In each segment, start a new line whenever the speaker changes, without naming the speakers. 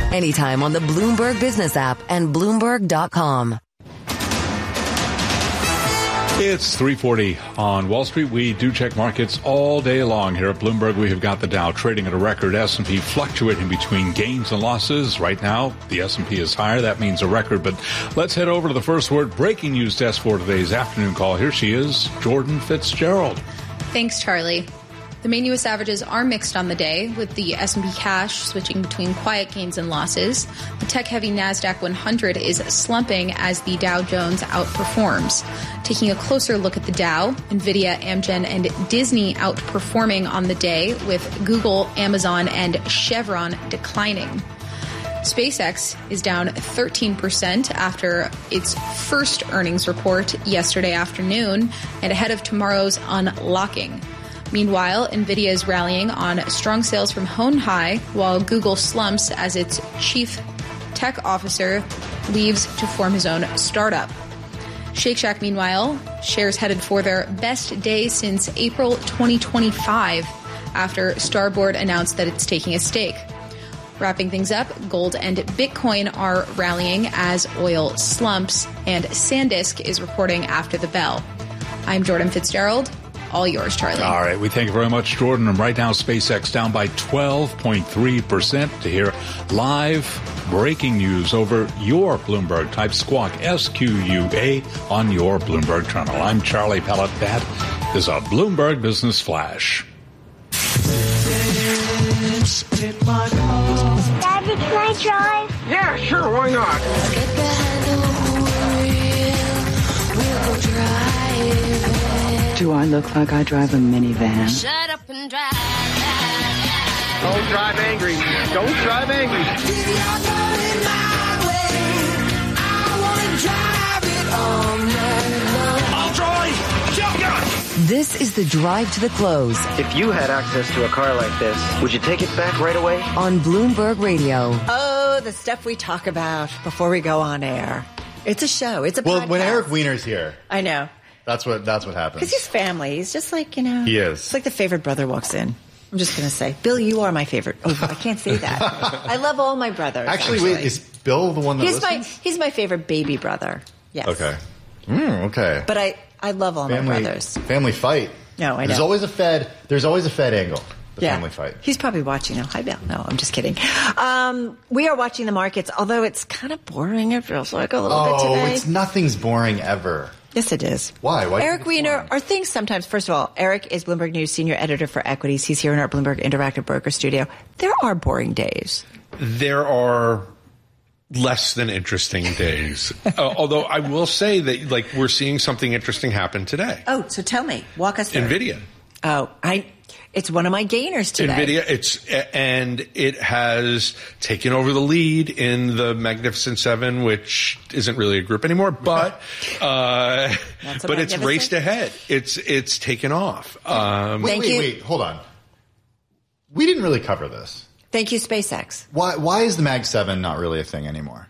Anytime on the Bloomberg Business app and Bloomberg.com.
It's 3:40 on Wall Street. We do check markets all day long here at Bloomberg. We have got the Dow trading at a record, S&P fluctuating between gains and losses. Right now, the S&P is higher. That means a record. But let's head over to the first word breaking news desk for today's afternoon call. Here she is, Jordan Fitzgerald.
Thanks, Charlie. The main U.S. averages are mixed on the day, with the S&P cash switching between quiet gains and losses. The tech-heavy NASDAQ 100 is slumping as the Dow Jones outperforms. Taking a closer look at the Dow, NVIDIA, Amgen, and Disney outperforming on the day, with Google, Amazon, and Chevron declining. SpaceX is down 13% after its first earnings report yesterday afternoon and ahead of tomorrow's unlocking. Meanwhile, NVIDIA is rallying on strong sales from Honhai, while Google slumps as its chief tech officer leaves to form his own startup. Shake Shack, meanwhile, shares headed for their best day since April 2025 after Starboard announced that it's taking a stake. Wrapping things up, gold and Bitcoin are rallying as oil slumps, and SanDisk is reporting after the bell. I'm Jordan Fitzgerald. All yours, Charlie.
All right. We thank you very much, Jordan. And right now, SpaceX down by 12.3%. To hear live breaking news over your Bloomberg, type Squawk, SQUA, on your Bloomberg terminal. I'm Charlie Pellet. That is a Bloomberg Business Flash.
Daddy, can I drive?
Yeah, sure. Why not?
Let's get behind the wheel. We'll go driving.
Do I look like I drive a minivan?
Shut up and drive.
Don't drive angry. Don't drive angry.
I'll drive. Shotgun.
This is the drive to the close
If you had access to a car like this, would you take it back right away?
on Bloomberg Radio.
Oh, the stuff we talk about before we go on air. It's a show. It's a podcast.
Well, when Eric Weiner's here,
I know.
that's what happens.
Because he's family. He's just like, you know.
He is.
It's like the favorite brother walks in. I'm just going to say, Bill, you are my favorite. Oh, I can't say that. I love all my brothers.
Actually, wait, is Bill the one that listens?
He's my favorite baby brother. Yes.
Okay. Okay.
But I love all my brothers.
Family fight.
No, I know.
There's always a Fed angle. The family fight.
He's probably watching now. Hi, Bill. No, I'm just kidding. We are watching the markets, although it's kind of boring. It feels like a little bit today.
Oh, nothing's boring ever.
Yes, it is.
Why?
Eric Weiner, are things sometimes, first of all, Eric is Bloomberg News Senior Editor for Equities. He's here in our Bloomberg Interactive Broker Studio. There are boring days.
There are less than interesting days. Although I will say that, like, we're seeing something interesting happen today.
Oh, so tell me. Walk us through.
NVIDIA.
Oh, it's one of my gainers today.
NVIDIA, it has taken over the lead in the Magnificent Seven, which isn't really a group anymore, but it's raced ahead. It's taken off.
Wait, hold on. We didn't really cover this.
Thank you, SpaceX.
Why is the Mag 7 not really a thing anymore?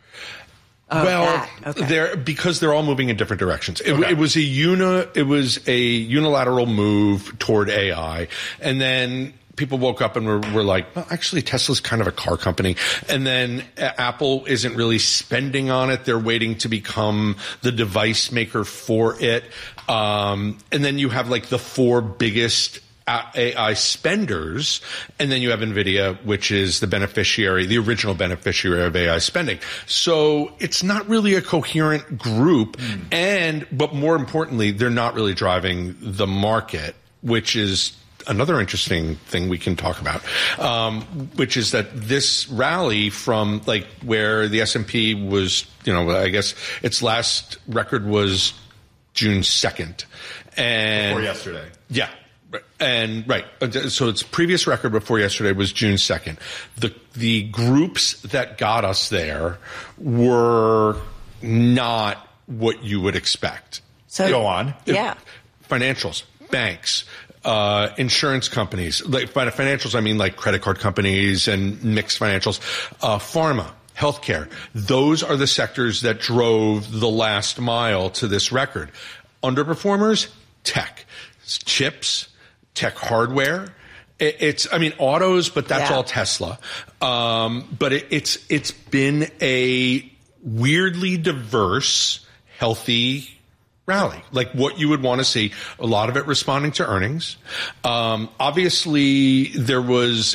Because they're all moving in different directions. It was a unilateral move toward AI, and then people woke up and were like, well, actually, Tesla's kind of a car company. And then Apple isn't really spending on it. They're waiting to become the device maker for it. And then you have like the four biggest AI spenders, and then you have NVIDIA, which is the original beneficiary of AI spending. So it's not really a coherent group, but more importantly, they're not really driving the market, which is another interesting thing we can talk about, which is that this rally from like where the S&P was, I guess its last record was June 2nd. And
before yesterday.
Yeah. And right. So its previous record before yesterday was June 2nd. The groups that got us there were not what you would expect.
So
go on.
Yeah.
Financials, banks, insurance companies, like financials, I mean like credit card companies and mixed financials, pharma, healthcare. Those are the sectors that drove the last mile to this record. Underperformers, tech, chips, tech hardware, It's, I mean, autos, but that's all Tesla. But it's been a weirdly diverse, healthy rally, like what you would want to see. A lot of it responding to earnings. Obviously, there was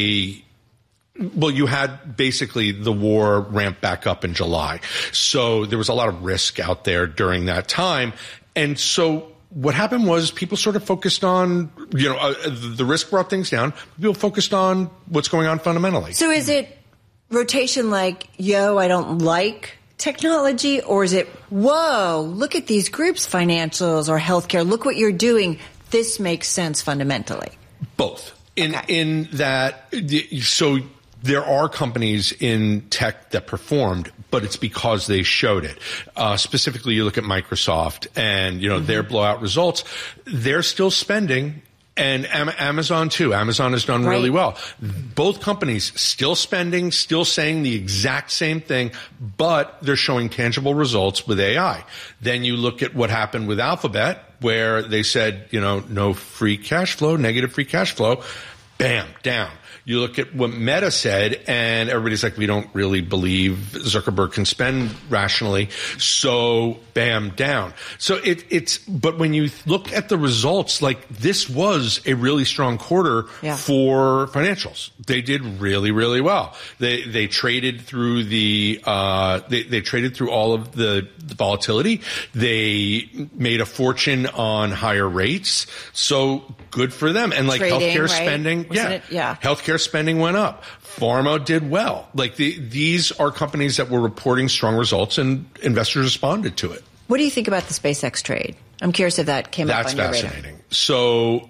you had basically the war ramp back up in July. So there was a lot of risk out there during that time. And so what happened was people sort of focused on, the risk brought things down. People focused on what's going on fundamentally.
So is it rotation like, I don't like technology, or is it, whoa, look at these groups, financials or healthcare, look what you're doing, this makes sense fundamentally?
Both. In that, so there are companies in tech that performed, but it's because they showed it. Specifically, you look at Microsoft and, their blowout results, they're still spending. And Amazon too. Amazon has done really well. Both companies still spending, still saying the exact same thing, but they're showing tangible results with AI. Then you look at what happened with Alphabet, where they said, no free cash flow, negative free cash flow, bam, down. You look at what Meta said, and everybody's like, we don't really believe Zuckerberg can spend rationally. So, bam, down. So but when you look at the results, like this was a really strong quarter for financials. They did really, really well. They traded through they traded through all of the volatility. They made a fortune on higher rates. So good for them. And like
trading,
healthcare spending, healthcare spending went up. Pharma did well. Like these are companies that were reporting strong results, and investors responded to it.
What do you think about the SpaceX trade? I'm curious if that came up on your radar.
That's fascinating. So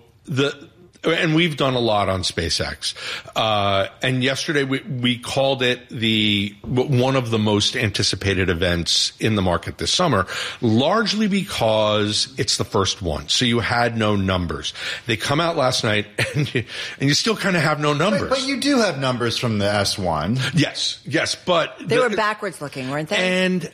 and we've done a lot on SpaceX. And yesterday we called it one of the most anticipated events in the market this summer, largely because it's the first one. So you had no numbers. They come out last night and you still kind of have no numbers.
But you do have numbers from the S1.
Yes. But
they were backwards looking, weren't they?
And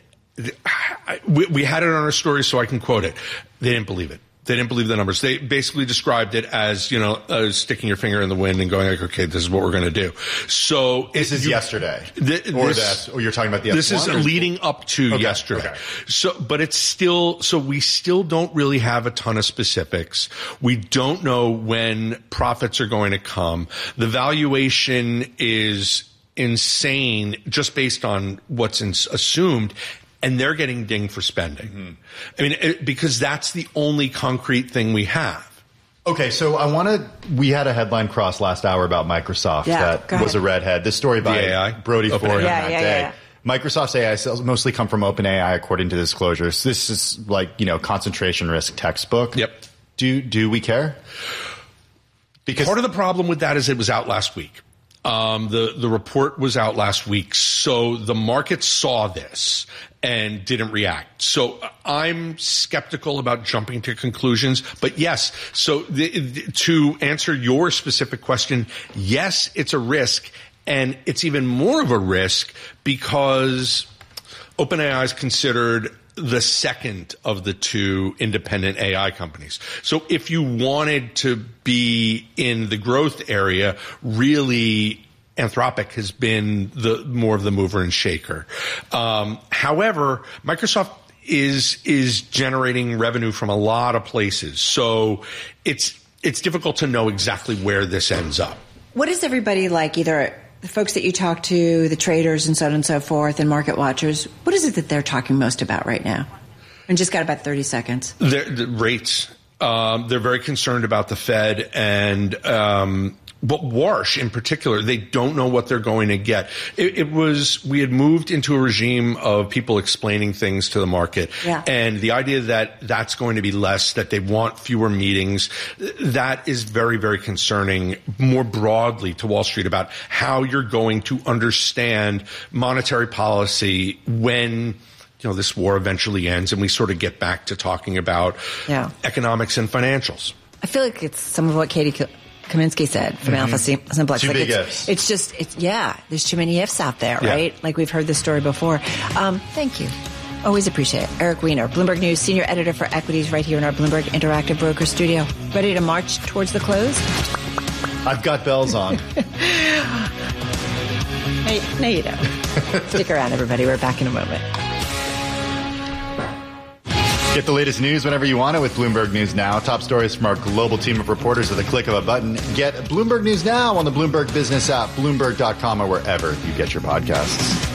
we had it on our story, so I can quote it. They didn't believe it. They didn't believe the numbers. They basically described it as, sticking your finger in the wind and going like, okay, this is what we're going to do. So
this is yesterday, or you're talking about the S1?
This is leading up to yesterday. Okay. So, but it's still, so we still don't really have a ton of specifics. We don't know when profits are going to come. The valuation is insane just based on what's assumed. And they're getting dinged for spending. Mm-hmm. I mean, because that's the only concrete thing we have.
Okay, so we had a headline cross last hour about Microsoft that was a redhead. This story by Brody Ford on that day. Microsoft's AI sales mostly come from OpenAI, according to disclosures. This is like, concentration risk textbook.
Yep.
Do we care?
Because part of the problem with that is it was out last week. The report was out last week, so the market saw this and didn't react. So I'm skeptical about jumping to conclusions, but yes. So to answer your specific question, yes, it's a risk, and it's even more of a risk because OpenAI is considered the second of the two independent AI companies. So if you wanted to be in the growth area, really Anthropic has been more of the mover and shaker. However, Microsoft is generating revenue from a lot of places. So it's difficult to know exactly where this ends up.
What is everybody like, either the folks that you talk to, the traders and so on and so forth, and market watchers, what is it that they're talking most about right now? And just got about 30 seconds.
The rates. They're very concerned about the Fed but Warsh in particular, they don't know what they're going to get. We had moved into a regime of people explaining things to the market.
Yeah.
And the idea that that's going to be less, that they want fewer meetings, that is very, very concerning more broadly to Wall Street about how you're going to understand monetary policy when this war eventually ends and we sort of get back to talking about economics and financials.
I feel like it's some of what Katie Kaminsky said from Alpha Simplex.
Too big ifs.
It's just, there's too many ifs out there, right? Like we've heard this story before. Thank you. Always appreciate it. Eric Weiner, Bloomberg News Senior Editor for Equities, right here in our Bloomberg Interactive Broker Studio. Ready to march towards the close?
I've got bells on.
No, you don't. Stick around, everybody. We're back in a moment.
Get the latest news whenever you want it with Bloomberg News Now. Top stories from our global team of reporters at the click of a button. Get Bloomberg News Now on the Bloomberg Business app, Bloomberg.com, or wherever you get your podcasts.